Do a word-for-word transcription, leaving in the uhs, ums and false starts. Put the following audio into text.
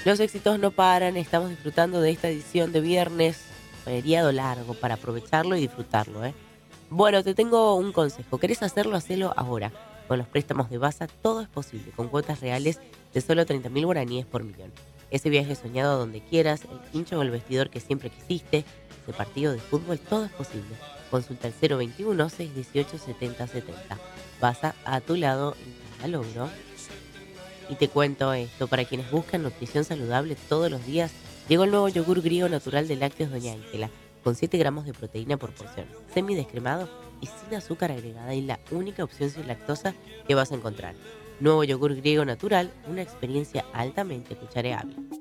Los éxitos no paran, estamos disfrutando de esta edición de viernes, feriado largo, para aprovecharlo y disfrutarlo, ¿eh? Bueno, te tengo un consejo. ¿Querés hacerlo? Hacelo ahora. Con los préstamos de Basa todo es posible, con cuotas reales de solo treinta mil guaraníes por millón. Ese viaje soñado a donde quieras, el pincho o el vestidor que siempre quisiste, ese partido de fútbol, todo es posible. Consulta el cero veintiuno, seiscientos dieciocho, setenta setenta. Basa a tu lado en cada logro. Y te cuento esto, para quienes buscan nutrición saludable todos los días, llegó el nuevo yogur griego natural de lácteos Doña Ángela, con siete gramos de proteína por porción, semidescremado y sin azúcar agregada y la única opción sin lactosa que vas a encontrar. Nuevo yogur griego natural, una experiencia altamente cuchareable.